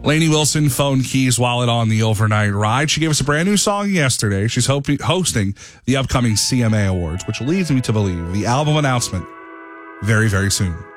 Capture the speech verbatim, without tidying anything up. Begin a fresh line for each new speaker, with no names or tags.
Lainey Wilson phone keys wallet on the overnight ride. She gave us a brand new song yesterday. She's hope- hosting the upcoming C M A Awards, which leads me to believe the album announcement very, very soon.